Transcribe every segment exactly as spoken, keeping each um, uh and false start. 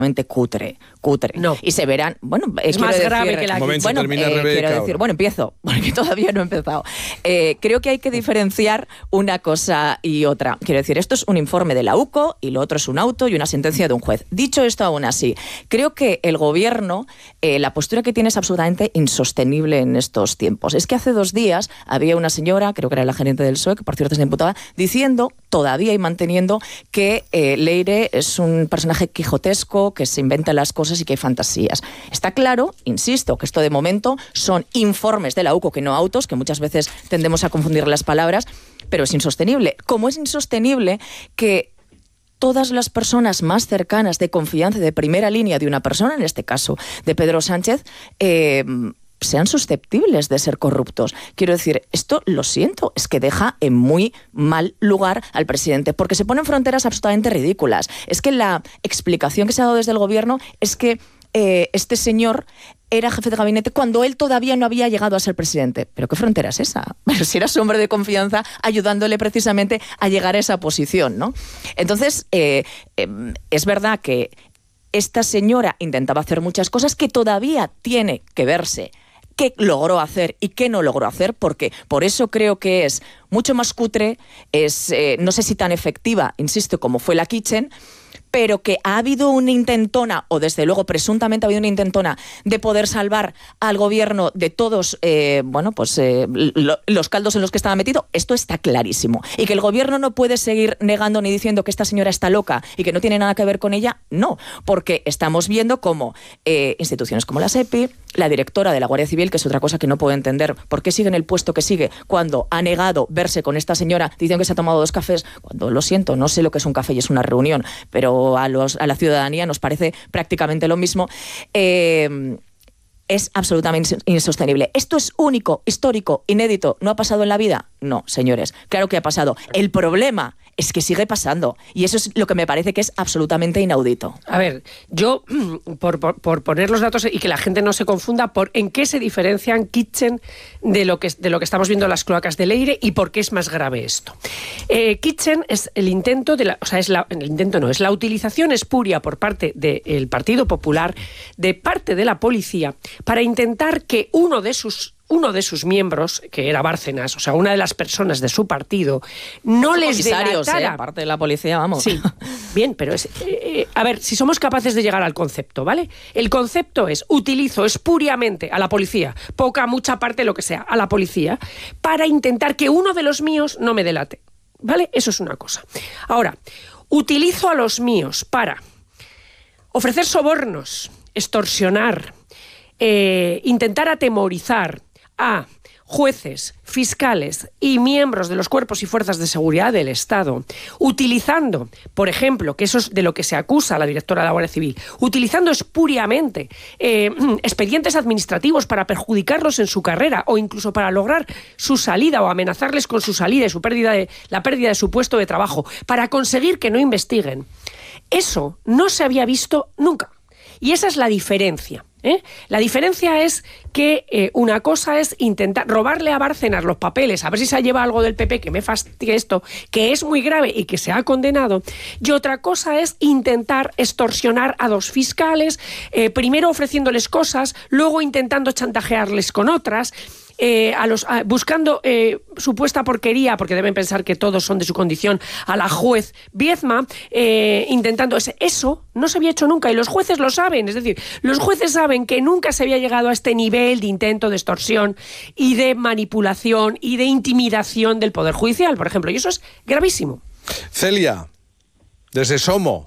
cutre, cutre. No. Y se verán, bueno, es más decir, grave que la momento, bueno, termina eh, Rebeca, quiero decir, bueno, empiezo, porque todavía no he empezado. Eh, creo que hay que diferenciar una cosa y otra. Quiero decir, esto es un informe de la U C O y lo otro es un auto y una sentencia de un juez. Dicho esto, aún así, creo que el gobierno, eh, la postura que tiene es absolutamente insostenible en estos tiempos. Es que hace dos días había una señora, creo que era la gerente del P S O E, que por cierto es diputada, diciendo, todavía y manteniendo, que eh, Leire es un personaje quijotesco, que se inventa las cosas y que hay fantasías. Está claro, insisto, que esto de momento son informes de la U C O, que no autos, que muchas veces tendemos a confundir las palabras, pero es insostenible. Como es insostenible que todas las personas más cercanas, de confianza, de primera línea de una persona, en este caso de Pedro Sánchez, eh, sean susceptibles de ser corruptos. Quiero decir, esto, lo siento, es que deja en muy mal lugar al presidente, porque se ponen fronteras absolutamente ridículas. Es que la explicación que se ha dado desde el gobierno es que eh, este señor era jefe de gabinete cuando él todavía no había llegado a ser presidente. ¿Pero qué frontera es esa? Pero si era su hombre de confianza, ayudándole precisamente a llegar a esa posición, ¿no? Entonces, eh, eh, es verdad que esta señora intentaba hacer muchas cosas que todavía tiene que verse qué logró hacer y qué no logró hacer, porque por eso creo que es mucho más cutre, es eh, no sé si tan efectiva, insisto, como fue la Kitchen, pero que ha habido una intentona, o desde luego presuntamente ha habido una intentona, de poder salvar al gobierno de todos eh, bueno, pues, eh, lo, los caldos en los que estaba metido. Esto está clarísimo. Y que el gobierno no puede seguir negando ni diciendo que esta señora está loca y que no tiene nada que ver con ella, no. Porque estamos viendo cómo eh, instituciones como la SEPI, la directora de la Guardia Civil, que es otra cosa que no puedo entender, ¿por qué sigue en el puesto que sigue cuando ha negado verse con esta señora diciendo que se ha tomado dos cafés? Cuando, lo siento, no sé lo que es un café y es una reunión, pero a, los, a la ciudadanía nos parece prácticamente lo mismo. Eh, es absolutamente insostenible. ¿Esto es único, histórico, inédito? ¿No ha pasado en la vida? No, señores, claro que ha pasado. El problema es que sigue pasando, y eso es lo que me parece que es absolutamente inaudito. A ver, yo, por, por, por poner los datos y que la gente no se confunda, por en qué se diferencian Kitchen de lo que, de lo que estamos viendo en las cloacas de Leire y por qué es más grave esto. Eh, Kitchen es el intento, de la, o sea, es la, el intento no, es la utilización espuria por parte del Partido Popular, de parte de la policía, para intentar que uno de sus uno de sus miembros, que era Bárcenas, o sea, una de las personas de su partido, no les delatara. ¿eh? Parte de la policía, vamos. Sí, bien, pero es... Eh, a ver, si somos capaces de llegar al concepto, ¿vale? El concepto es, utilizo espuriamente a la policía, poca, mucha parte, lo que sea, a la policía, para intentar que uno de los míos no me delate, ¿vale? Eso es una cosa. Ahora, utilizo a los míos para ofrecer sobornos, extorsionar, eh, intentar atemorizar a jueces, fiscales y miembros de los cuerpos y fuerzas de seguridad del Estado, utilizando, por ejemplo, que eso es de lo que se acusa a la directora de la Guardia Civil, utilizando espuriamente eh, expedientes administrativos para perjudicarlos en su carrera o incluso para lograr su salida o amenazarles con su salida y su pérdida de, la pérdida de su puesto de trabajo, para conseguir que no investiguen. Eso no se había visto nunca. Y esa es la diferencia. ¿Eh? La diferencia es que eh, una cosa es intentar robarle a Bárcenas los papeles, a ver si se lleva algo del P P, que me fastidia esto, que es muy grave y que se ha condenado, y otra cosa es intentar extorsionar a dos fiscales, eh, primero ofreciéndoles cosas, luego intentando chantajearles con otras, Eh, a los, a, buscando eh, supuesta porquería, porque deben pensar que todos son de su condición, a la juez Viezma, eh, intentando... Ese, eso no se había hecho nunca, y los jueces lo saben, es decir, los jueces saben que nunca se había llegado a este nivel de intento de extorsión y de manipulación y de intimidación del Poder Judicial, por ejemplo, y eso es gravísimo. Celia, desde Somo.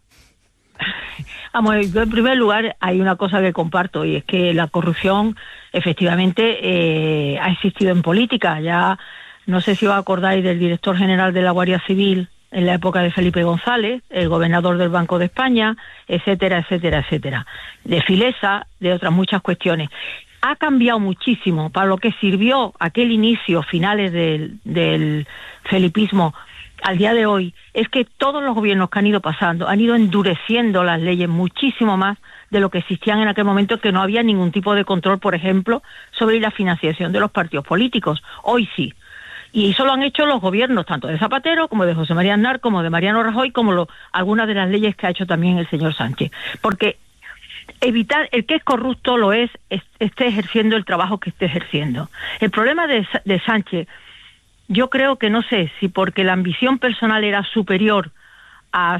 Vamos, yo en primer lugar hay una cosa que comparto, y es que la corrupción efectivamente eh, ha existido en política. Ya no sé si os acordáis del director general de la Guardia Civil en la época de Felipe González, el gobernador del Banco de España, etcétera, etcétera, etcétera. De Filesa, de otras muchas cuestiones. Ha cambiado muchísimo para lo que sirvió aquel inicio, finales del, del felipismo, al día de hoy, es que todos los gobiernos que han ido pasando han ido endureciendo las leyes muchísimo más de lo que existían en aquel momento, que no había ningún tipo de control, por ejemplo, sobre la financiación de los partidos políticos. Hoy sí. Y eso lo han hecho los gobiernos, tanto de Zapatero como de José María Aznar, como de Mariano Rajoy, como lo, algunas de las leyes que ha hecho también el señor Sánchez. Porque evitar, el que es corrupto lo es, es esté ejerciendo el trabajo que esté ejerciendo. El problema de, de Sánchez, yo creo que no sé si porque la ambición personal era superior a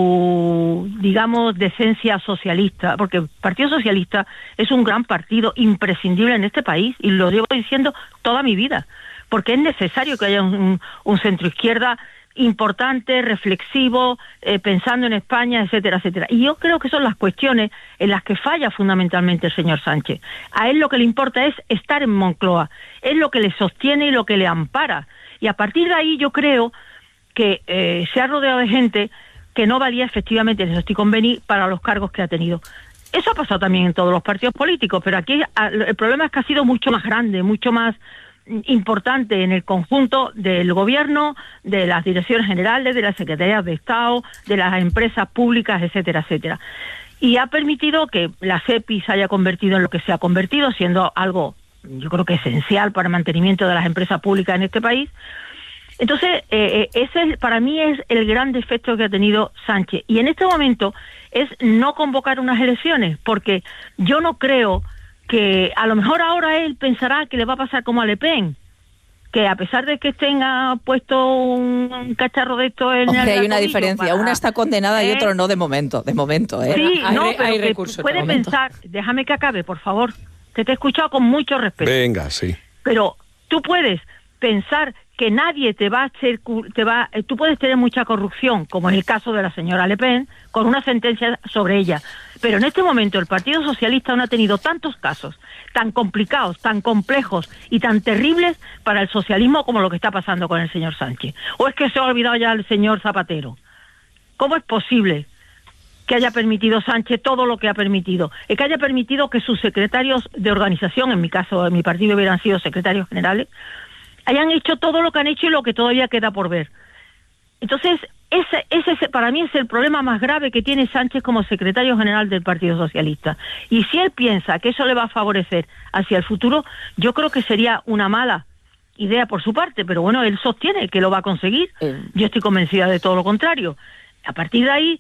su, digamos, decencia socialista, porque el Partido Socialista es un gran partido imprescindible en este país, y lo llevo diciendo toda mi vida, porque es necesario que haya un, un centro-izquierda importante, reflexivo, eh, pensando en España, etcétera, etcétera. Y yo creo que son las cuestiones en las que falla fundamentalmente el señor Sánchez. A él lo que le importa es estar en Moncloa, es lo que le sostiene y lo que le ampara. Y a partir de ahí yo creo que eh, se ha rodeado de gente que no valía efectivamente, en eso estoy conveni, para los cargos que ha tenido. Eso ha pasado también en todos los partidos políticos, pero aquí el problema es que ha sido mucho más grande, mucho más importante en el conjunto del gobierno, de las direcciones generales, de las secretarías de Estado, de las empresas públicas, etcétera, etcétera. Y ha permitido que la SEPI se haya convertido en lo que se ha convertido, siendo algo, yo creo que esencial para el mantenimiento de las empresas públicas en este país. Entonces, eh, ese para mí es el gran defecto que ha tenido Sánchez. Y en este momento es no convocar unas elecciones, porque yo no creo que, a lo mejor ahora él pensará que le va a pasar como a Le Pen, que a pesar de que tenga puesto un cacharro de esto en Hombre, el hay una tobillo diferencia, para, una está condenada ¿eh? y otro no de momento, de momento, ¿eh? Sí, hay, no, hay, pero hay que recursos puede de momento. pensar, déjame que acabe, por favor, que te he escuchado con mucho respeto. Venga, sí. Pero tú puedes pensar que nadie te va a hacer, te va, tú puedes tener mucha corrupción, como es el caso de la señora Le Pen, con una sentencia sobre ella. Pero en este momento el Partido Socialista no ha tenido tantos casos tan complicados, tan complejos y tan terribles para el socialismo como lo que está pasando con el señor Sánchez. ¿O es que se ha olvidado ya el señor Zapatero? ¿Cómo es posible que haya permitido Sánchez todo lo que ha permitido? Es que haya permitido que sus secretarios de organización, en mi caso, en mi partido hubieran sido secretarios generales, hayan hecho todo lo que han hecho y lo que todavía queda por ver. Entonces, ese, ese para mí es el problema más grave que tiene Sánchez como secretario general del Partido Socialista. Y si él piensa que eso le va a favorecer hacia el futuro, yo creo que sería una mala idea por su parte, pero bueno, él sostiene que lo va a conseguir. Yo estoy convencida de todo lo contrario. A partir de ahí,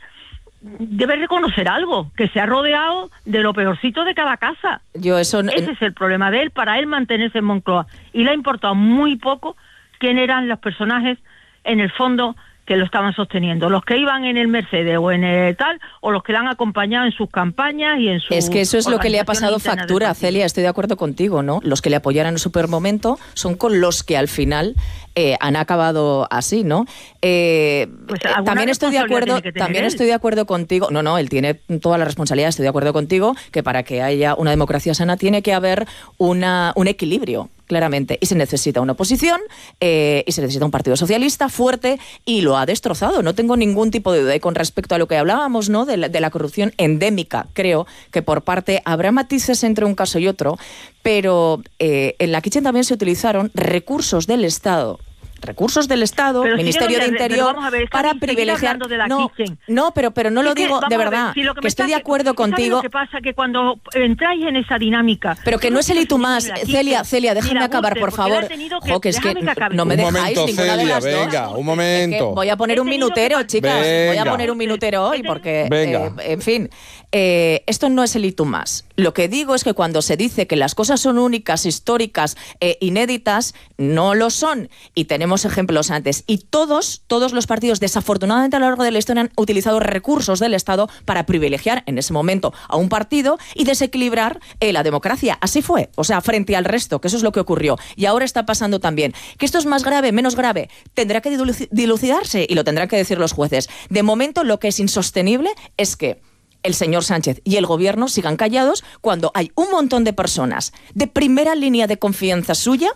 debe reconocer algo, que se ha rodeado de lo peorcito de cada casa. Yo eso no, Ese es el problema de él, para él mantenerse en Moncloa. Y le ha importado muy poco quién eran los personajes, en el fondo, que lo estaban sosteniendo. Los que iban en el Mercedes o en el tal, o los que le han acompañado en sus campañas y en su... Es que eso es lo que le ha pasado factura, Celia, estoy de acuerdo contigo, ¿no? Los que le apoyaran en su peor momento son con los que al final eh, han acabado así, ¿no? Eh, Pues, eh, también estoy de acuerdo, también él. estoy de acuerdo contigo. No, no, él tiene toda la responsabilidad, estoy de acuerdo contigo, que para que haya una democracia sana tiene que haber una, un equilibrio. Claramente, y se necesita una oposición eh, y se necesita un partido socialista fuerte, y lo ha destrozado, no tengo ningún tipo de duda. Y con respecto a lo que hablábamos, ¿no?, de la, de la corrupción endémica, creo que por parte habrá matices entre un caso y otro, pero eh, en la Kitchen también se utilizaron recursos del Estado recursos del Estado, pero Ministerio si de Interior, ver, para privilegiar... De la no, no, pero, pero no es lo que, digo de verdad, ver, si lo que, que estoy de acuerdo ¿sabes contigo... lo que pasa? Que cuando entráis en esa dinámica... Pero que no es el y tú más. Celia, Celia, déjame acabar, por favor. Que, jo, que es que, que no me un dejáis momento, ninguna Celia, de las venga, dos. un momento. Es que voy a poner un minutero, que... chicas. Venga. Voy a poner un minutero hoy porque, venga. Eh, en fin, eh, esto no es el y tú más. Lo que digo es que cuando se dice que las cosas son únicas, históricas, eh, inéditas, no lo son. Y tenemos ejemplos antes. Y todos, todos los partidos, desafortunadamente a lo largo de la historia, han utilizado recursos del Estado para privilegiar en ese momento a un partido y desequilibrar eh, la democracia. Así fue. O sea, frente al resto, que eso es lo que ocurrió. Y ahora está pasando también. Que esto es más grave, menos grave, tendrá que dilucidarse y lo tendrán que decir los jueces. De momento, lo que es insostenible es que el señor Sánchez y el gobierno sigan callados cuando hay un montón de personas de primera línea de confianza suya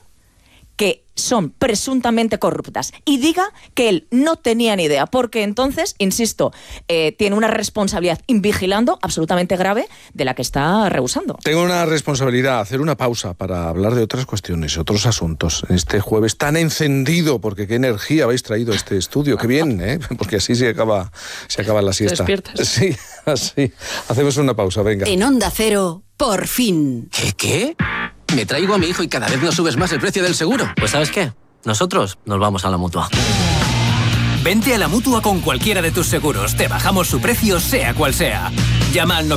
que son presuntamente corruptas, y diga que él no tenía ni idea, porque entonces, insisto, eh, tiene una responsabilidad invigilando absolutamente grave de la que está rehusando. Tengo una responsabilidad, hacer una pausa para hablar de otras cuestiones, otros asuntos, en este jueves tan encendido, porque qué energía habéis traído a este estudio, qué bien, ¿eh? Porque así se acaba, se acaba la siesta. Te despiertas. Sí, así. Hacemos una pausa, venga. En Onda Cero, por fin. ¿Qué, qué? Me traigo a mi hijo y cada vez nos subes más el precio del seguro. Pues ¿sabes qué? Nosotros nos vamos a la Mutua. Vente a la Mutua con cualquiera de tus seguros. Te bajamos su precio, sea cual sea. Llama al